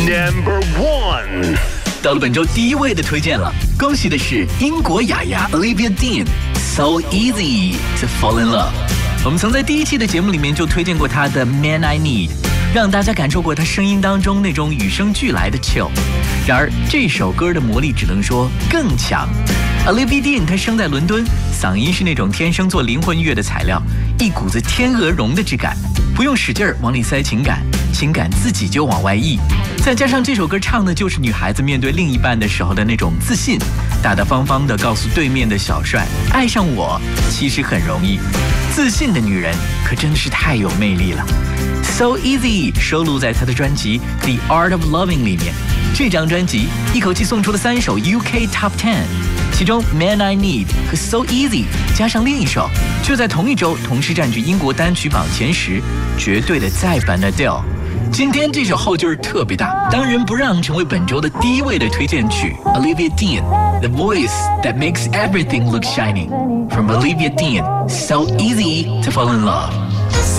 Number 1。 到了本周第一位的推荐了，恭喜的是英国雅雅 Olivia Dean，So Easy to Fall in Love。我们曾在第一期的节目里面就推荐过她的 Man I Need， 让大家感受过她声音当中那种与生俱来的 chill。然而这首歌的魔力只能说更强。Olivia Dean 她生在伦敦，嗓音是那种天生做灵魂乐的材料，一股子天鹅绒的质感，不用使劲儿往里塞情感，情感自己就往外溢。再加上这首歌唱的就是女孩子面对另一半的时候的那种自信，大大方方地告诉对面的小帅，爱上我其实很容易。自信的女人可真的是太有魅力了。So Easy 收录在她的专辑 The Art of Loving 里面。这张专辑一口气送出了3首 UK Top 10，其中 Man I Need 和 So Easy 加上另一首，就在同一周同时占据英国单曲榜前10，绝对的再版 Adele。今天这首后劲儿特别大，当仁不让成为本周的第一位的推荐曲 Olivia Dean The Voice That Makes Everything Look Shining From Olivia Dean So Easy to Fall in Love。